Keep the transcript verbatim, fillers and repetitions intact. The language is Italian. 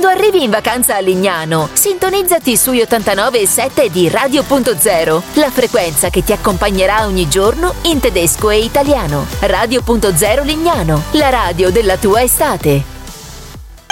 Quando arrivi in vacanza a Lignano, sintonizzati sugli ottantanove virgola sette di Radio Punto Zero, la frequenza che ti accompagnerà ogni giorno in tedesco e italiano. Radio Punto Zero Lignano, la radio della tua estate.